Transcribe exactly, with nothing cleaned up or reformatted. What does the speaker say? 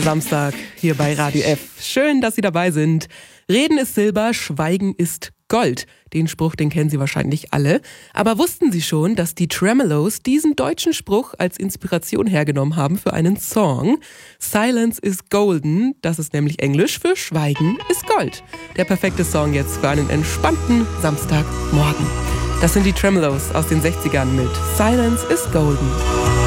Samstag hier bei Radio F. Schön, dass Sie dabei sind. Reden ist Silber, Schweigen ist Gold. Den Spruch, den kennen Sie wahrscheinlich alle. Aber wussten Sie schon, dass die Tremeloes diesen deutschen Spruch als Inspiration hergenommen haben für einen Song? Silence is golden, das ist nämlich Englisch für Schweigen ist Gold. Der perfekte Song jetzt für einen entspannten Samstagmorgen. Das sind die Tremeloes aus den sechzigern mit Silence is golden.